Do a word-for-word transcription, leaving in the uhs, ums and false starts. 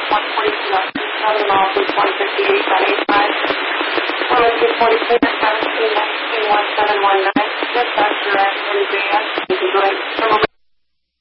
one forty-two West Southern Mall, Booth one fifty-eight, eighty-five. One two forty-two, seventeen nineteen, one seven one nine. Dispatch direct, N J S. You can go ahead and